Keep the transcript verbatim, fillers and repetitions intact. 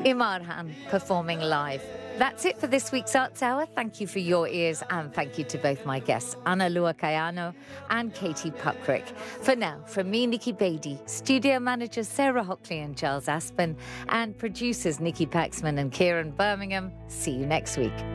Imarhan performing live. That's it for this week's Arts Hour. Thank you for your ears and thank you to both my guests, Ana Lua Kayano and Katie Puckrick. For now, from me, Nikki Beatty, studio managers Sarah Hockley and Giles Aspen, and producers Nikki Paxman and Kieran Birmingham, see you next week.